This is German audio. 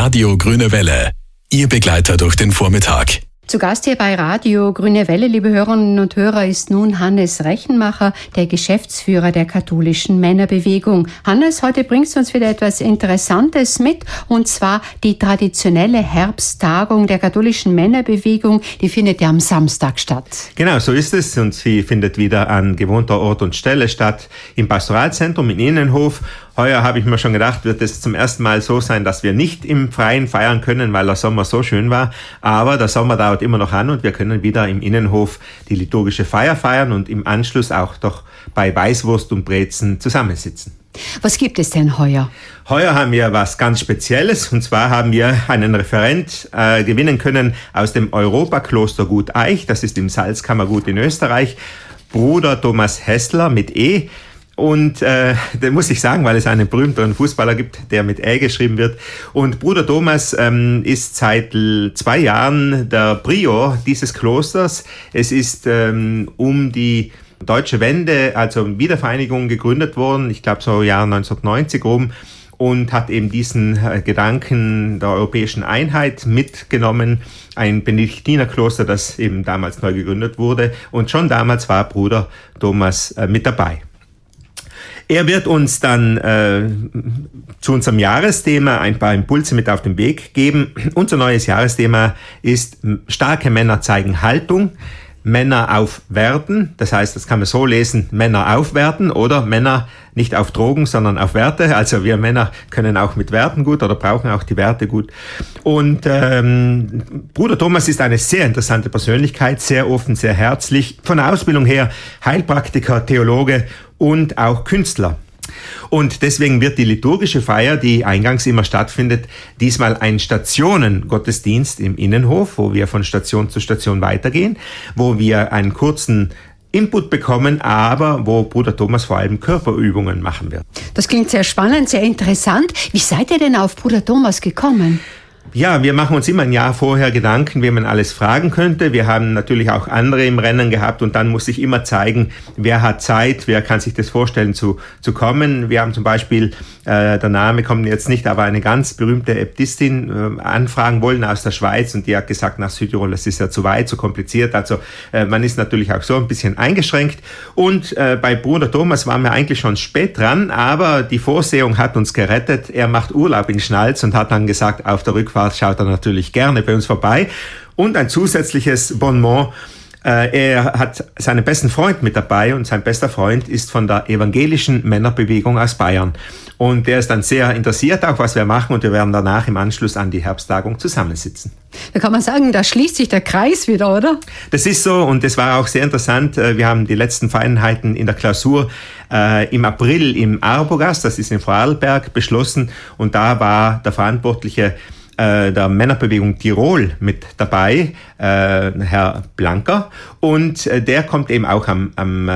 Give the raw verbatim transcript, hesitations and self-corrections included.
Radio Grüne Welle, Ihr Begleiter durch den Vormittag. Zu Gast hier bei Radio Grüne Welle, liebe Hörerinnen und Hörer, ist nun Hannes Rechenmacher, der Geschäftsführer der katholischen Männerbewegung. Hannes, heute bringst du uns wieder etwas Interessantes mit, und zwar die traditionelle Herbsttagung der katholischen Männerbewegung. Die findet ja am Samstag statt. Genau, so ist es, und sie findet wieder an gewohnter Ort und Stelle statt, im Pastoralzentrum in Innenhof. Heuer habe ich mir schon gedacht, wird es zum ersten Mal so sein, dass wir nicht im Freien feiern können, weil der Sommer so schön war. Aber der Sommer dauert immer noch an und wir können wieder im Innenhof die liturgische Feier feiern und im Anschluss auch doch bei Weißwurst und Brezen zusammensitzen. Was gibt es denn heuer? Heuer haben wir was ganz Spezielles, und zwar haben wir einen Referent äh, gewinnen können aus dem Europakloster Gut Eich. Das ist im Salzkammergut in Österreich. Bruder Thomas Hessler mit E. Und äh, da muss ich sagen, weil es einen berühmteren Fußballer gibt, der mit Ä geschrieben wird. Und Bruder Thomas ähm, ist seit zwei Jahren der Prior dieses Klosters. Es ist ähm, um die Deutsche Wende, also Wiedervereinigung, gegründet worden. Ich glaube so Jahr neunzehnhundertneunzig rum. Und hat eben diesen äh, Gedanken der europäischen Einheit mitgenommen. Ein Benediktinerkloster, das eben damals neu gegründet wurde. Und schon damals war Bruder Thomas äh, mit dabei. Er wird uns dann äh, zu unserem Jahresthema ein paar Impulse mit auf den Weg geben. Unser neues Jahresthema ist: Starke Männer zeigen Haltung, Männer aufwerten. Das heißt, das kann man so lesen: Männer aufwerten oder Männer nicht auf Drogen, sondern auf Werte. Also wir Männer können auch mit Werten gut oder brauchen auch die Werte gut. Und ähm, Bruder Thomas ist eine sehr interessante Persönlichkeit, sehr offen, sehr herzlich. Von der Ausbildung her Heilpraktiker, Theologe und auch Künstler. Und deswegen wird die liturgische Feier, die eingangs immer stattfindet, diesmal ein Stationengottesdienst im Innenhof, wo wir von Station zu Station weitergehen, wo wir einen kurzen Input bekommen, aber wo Bruder Thomas vor allem Körperübungen machen wird. Das klingt sehr spannend, sehr interessant. Wie seid ihr denn auf Bruder Thomas gekommen? Ja, wir machen uns immer ein Jahr vorher Gedanken, wen man alles fragen könnte. Wir haben natürlich auch andere im Rennen gehabt, und dann muss sich immer zeigen, wer hat Zeit, wer kann sich das vorstellen zu, zu kommen. Wir haben zum Beispiel, äh, der Name kommt jetzt nicht, aber eine ganz berühmte Äbtissin äh, anfragen wollen aus der Schweiz, und die hat gesagt, nach Südtirol, das ist ja zu weit, zu kompliziert. Also äh, man ist natürlich auch so ein bisschen eingeschränkt. Und äh, bei Bruder Thomas waren wir eigentlich schon spät dran, aber die Vorsehung hat uns gerettet. Er macht Urlaub in Schnalz und hat dann gesagt, auf der Rückfahrt schaut er natürlich gerne bei uns vorbei. Und ein zusätzliches Bonbon: äh, er hat seinen besten Freund mit dabei, und sein bester Freund ist von der evangelischen Männerbewegung aus Bayern. Und der ist dann sehr interessiert auch, was wir machen, und wir werden danach im Anschluss an die Herbsttagung zusammensitzen. Da kann man sagen, da schließt sich der Kreis wieder, oder? Das ist so, und es war auch sehr interessant. Wir haben die letzten Feinheiten in der Klausur äh, im April im Arbogast, das ist in Vorarlberg, beschlossen, und da war der Verantwortliche der Männerbewegung Tirol mit dabei, äh, Herr Blanker, und äh, der kommt eben auch am, am